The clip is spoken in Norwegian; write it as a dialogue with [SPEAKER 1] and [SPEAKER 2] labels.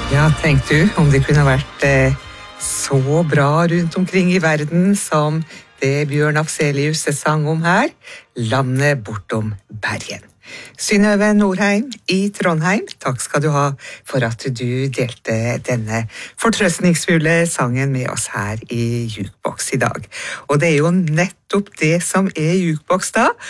[SPEAKER 1] Ja, tenk du om det kunne vært så bra rundt omkring i verden som det Bjørn Afzelius sang om her, landet bortom Bergen. Synnøve Norheim i Trondheim, takk skal du ha for at du delte denne fortrøstningsfulle sangen med oss her i Jukebox i dag. Og det er jo nettopp det som er Jukebox da,